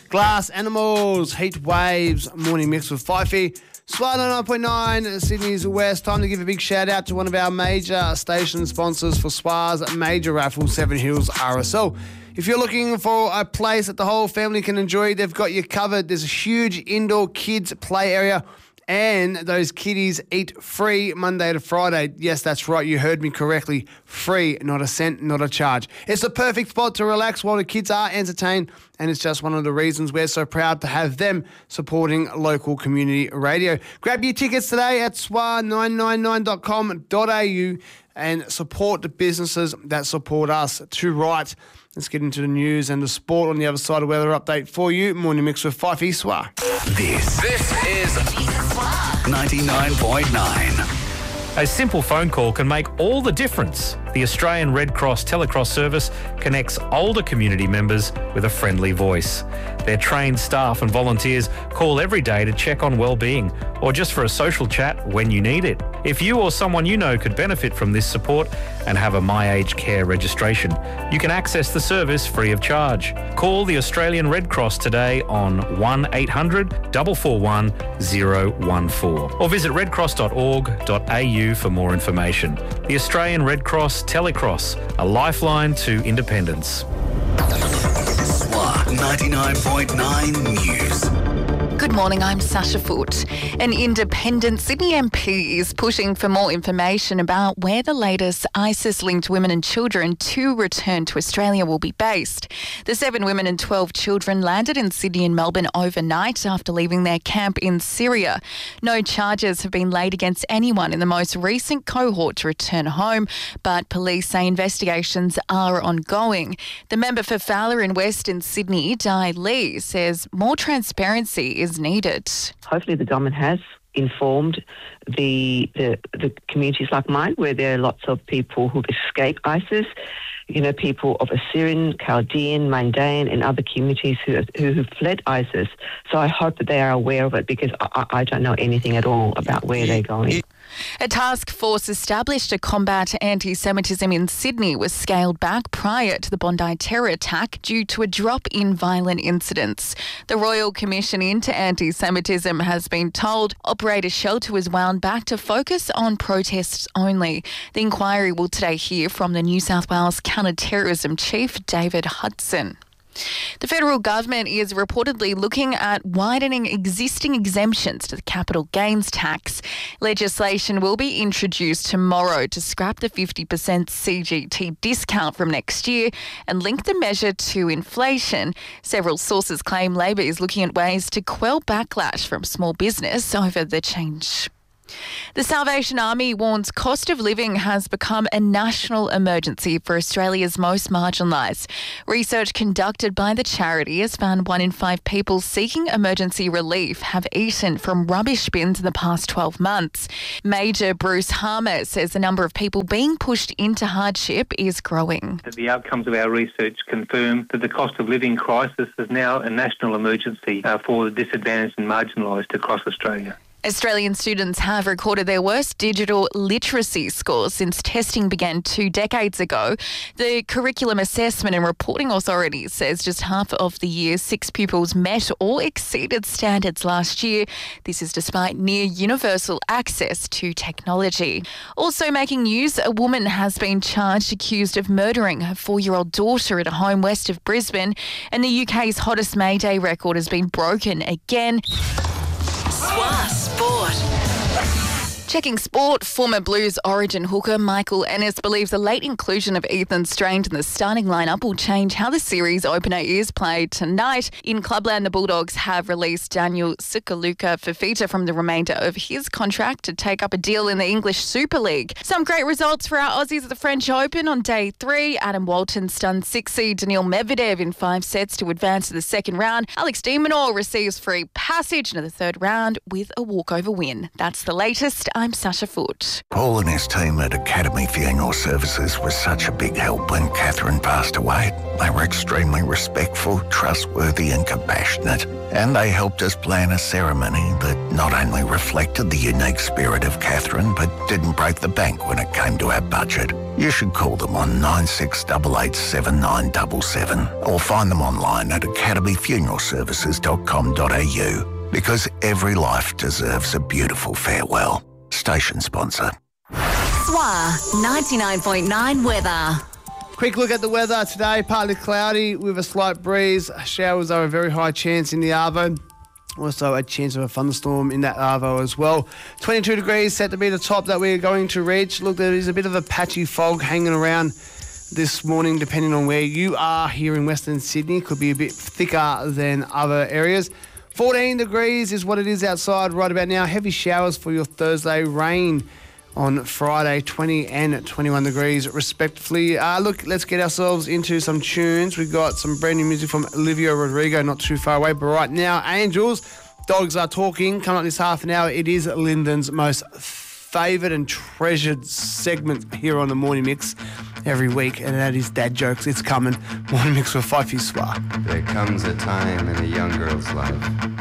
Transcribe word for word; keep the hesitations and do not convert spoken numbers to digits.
Glass Animals, Heat Waves, Morning Mix with Fifey. Swar ninety-nine point nine, Sydney's West. Time to give a big shout out to one of our major station sponsors for Swar's major raffle, Seven Hills R S L. If you're looking for a place that the whole family can enjoy, they've got you covered. There's a huge indoor kids play area, and those kiddies eat free Monday to Friday. Yes, that's right. You heard me correctly. Free, not a cent, not a charge. It's the perfect spot to relax while the kids are entertained, and it's just one of the reasons we're so proud to have them supporting local community radio. Grab your tickets today at swar nine nine nine dot com dot a u and support the businesses that support us. Too right. Let's get into the news and the sport on the other side of weather update for you. Morning Mix with Fifey Swar. This, this is ninety-nine point nine. A simple phone call can make all the difference. The Australian Red Cross Telecross service connects older community members with a friendly voice. Their trained staff and volunteers call every day to check on well-being or just for a social chat when you need it. If you or someone you know could benefit from this support and have a My Aged Care registration, you can access the service free of charge. Call the Australian Red Cross today on one eight hundred four four one zero one four or visit redcross dot org dot a u for more information. The Australian Red Cross Telecross, a lifeline to independence. Swar ninety-nine point nine News. Good morning, I'm Sasha Foote. An independent Sydney M P is pushing for more information about where the latest ISIS-linked women and children to return to Australia will be based. The seven women and twelve children landed in Sydney and Melbourne overnight after leaving their camp in Syria. No charges have been laid against anyone in the most recent cohort to return home, but police say investigations are ongoing. The member for Fowler in Western Sydney, Di Lee, says more transparency is needed. Hopefully the government has informed the, the the communities like mine, where there are lots of people who've escaped ISIS, you know, people of Assyrian, Chaldean, Mandaean and other communities who who have fled ISIS. So I hope that they are aware of it, because I, I don't know anything at all about where they're going. A task force established to combat anti-Semitism in Sydney was scaled back prior to the Bondi terror attack due to a drop in violent incidents. The Royal Commission into Anti-Semitism has been told Operator Shelter was wound back to focus on protests only. The inquiry will today hear from the New South Wales Counter-Terrorism Chief, David Hudson. The federal government is reportedly looking at widening existing exemptions to the capital gains tax. Legislation will be introduced tomorrow to scrap the fifty percent C G T discount from next year and link the measure to inflation. Several sources claim Labor is looking at ways to quell backlash from small business over the change. The Salvation Army warns cost of living has become a national emergency for Australia's most marginalised. Research conducted by the charity has found one in five people seeking emergency relief have eaten from rubbish bins in the past twelve months. Major Bruce Harmer says the number of people being pushed into hardship is growing. The outcomes of our research confirm that the cost of living crisis is now a national emergency uh, for the disadvantaged and marginalised across Australia. Australian students have recorded their worst digital literacy scores since testing began two decades ago. The Curriculum Assessment and Reporting Authority says just half of the year's six pupils met or exceeded standards last year. This is despite near universal access to technology. Also making news, a woman has been charged accused of murdering her four-year-old daughter at a home west of Brisbane, and the U K's hottest May Day record has been broken again. Swar Sport. Checking sport, former Blues Origin hooker Michael Ennis believes the late inclusion of Ethan Strange in the starting lineup will change how the series opener is played tonight. In Clubland, the Bulldogs have released Daniel Sukaluka Fafita from the remainder of his contract to take up a deal in the English Super League. Some great results for our Aussies at the French Open on day three. Adam Walton stunned six-seed Daniil Medvedev in five sets to advance to the second round. Alex de Minaur receives free passage into the third round with a walkover win. That's the latest. I'm Sasha Foote. Paul and his team at Academy Funeral Services was such a big help when Catherine passed away. They were extremely respectful, trustworthy and compassionate. And they helped us plan a ceremony that not only reflected the unique spirit of Catherine, but didn't break the bank when it came to our budget. You should call them on nine six eight eight seven nine seven seven or find them online at academy funeral services dot com dot a u because every life deserves a beautiful farewell. Station sponsor. S W A ninety-nine point nine weather. Quick look at the weather today. Partly cloudy with a slight breeze. Showers are a very high chance in the Arvo. Also a chance of a thunderstorm in that Arvo as well. twenty-two degrees set to be the top that we're going to reach. Look, there is a bit of a patchy fog hanging around this morning depending on where you are here in Western Sydney. Could be a bit thicker than other areas. fourteen degrees is what it is outside right about now. Heavy showers for your Thursday. Rain on Friday, twenty and twenty-one degrees respectively. Uh, look, let's get ourselves into some tunes. We've got some brand new music from Olivia Rodrigo, not too far away. But right now, Angels, Dogs Are Talking. Coming up this half an hour, it is Lyndon's most favoured and treasured segment here on the Morning Mix every week, and that is Dad Jokes. It's coming. Morning Mix with Five Swa. There comes a time in a young girl's life